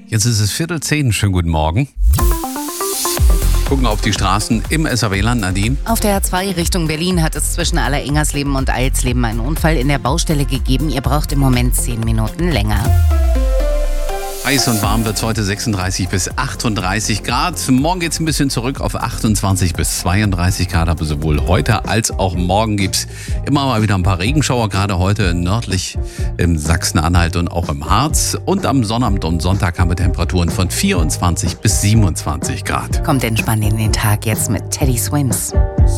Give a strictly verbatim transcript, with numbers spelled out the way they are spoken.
Jetzt ist es Viertel zehn. Schönen guten Morgen. Gucken auf die Straßen im S A W-Land, Nadine. Auf der A zwei Richtung Berlin hat es zwischen Allerengersleben und Eilsleben einen Unfall in der Baustelle gegeben. Ihr braucht im Moment zehn Minuten länger. Heiß und warm wird es heute, sechsunddreißig bis achtunddreißig Grad. Morgen geht es ein bisschen zurück auf achtundzwanzig bis zweiunddreißig Grad. Aber sowohl heute als auch morgen gibt es immer mal wieder ein paar Regenschauer. Gerade heute nördlich im Sachsen-Anhalt und auch im Harz. Und am Sonnabend und Sonntag haben wir Temperaturen von vierundzwanzig bis siebenundzwanzig Grad. Kommt entspannt in den Tag jetzt mit Teddy Swims.